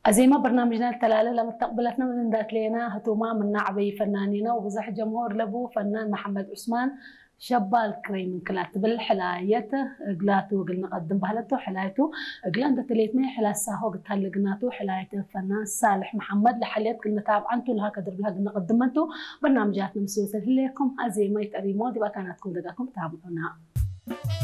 أزيما برنامجنا التلالة لما تقبلتنا من ذات لينا هتوما من نعبي فنانينا وبزح جمهور لبو فنان محمد عثمان شبال كريم من كلات بالحلايته قلاتو قلنا قدم بهلتو حلايته قلنا ده تليتني حلا ساهو قلت هل قناتو حلايته فنان صالح محمد لحليت قلنا تابع انتو لها قدر بها قلنا قدمتو برنامجاتنا مسوسة لكم أزيما يتقريمو دي بقى كانت تكون دقاكم تابعونا.